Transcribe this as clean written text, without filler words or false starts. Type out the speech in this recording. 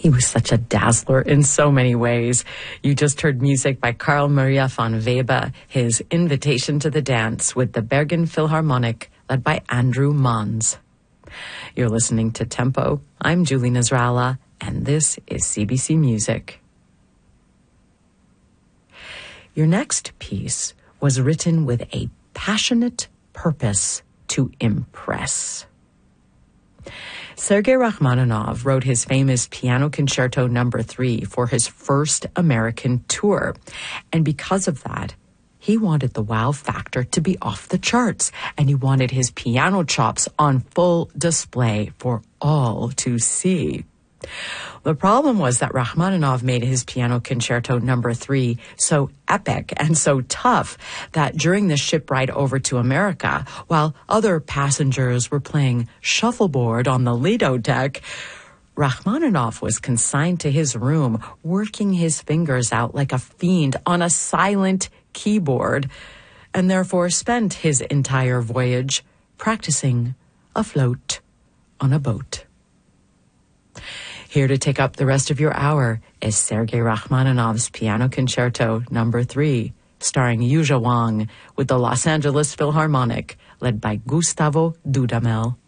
He was such a dazzler in so many ways. You just heard music by Carl Maria von Weber, his Invitation to the Dance with the Bergen Philharmonic, led by Andrew Mons. You're listening to Tempo. I'm Julie Nasrallah, and this is CBC Music. Your next piece was written with a passionate purpose to impress. Sergei Rachmaninoff wrote his famous Piano Concerto No. 3 for his first American tour. And because of that, he wanted the wow factor to be off the charts, and he wanted his piano chops on full display for all to see. The problem was that Rachmaninoff made his Piano Concerto No. 3 so epic and so tough that during the ship ride over to America, while other passengers were playing shuffleboard on the Lido deck, Rachmaninoff was consigned to his room, working his fingers out like a fiend on a silent keyboard, and therefore spent his entire voyage practicing afloat on a boat. Here to take up the rest of your hour is Sergei Rachmaninoff's Piano Concerto No. 3, starring Yuzha Wang with the Los Angeles Philharmonic, led by Gustavo Dudamel.